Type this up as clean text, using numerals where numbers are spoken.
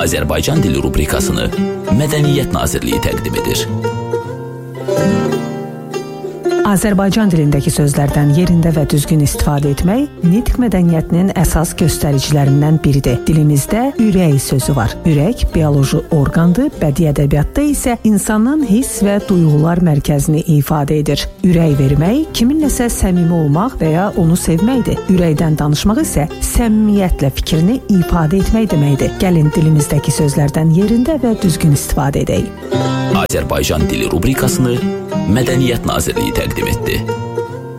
Azərbaycan dili rubrikasını Mədəniyyət Nazirliyi təqdim edir. Azərbaycan dilindəki sözlərdən yerində və düzgün istifadə etmək nitq mədəniyyətinin əsas göstəricilərindən biridir. Dilimizdə ürək sözü var. Ürək bioloji orqandır, bədii ədəbiyyatda isə insanın hiss və duyğular mərkəzini ifadə edir. Ürək vermək kiminləsə səmimi olmaq və ya onu sevməkdir. Ürəkdən danışmaq isə səmimiyyətlə fikrini ifadə etmək deməkdir. Gəlin dilimizdəki sözlərdən yerində və düzgün istifadə edək. Azərbaycan dili rubrikasını Mədəniyyət Nazirliyi təqdim etdi.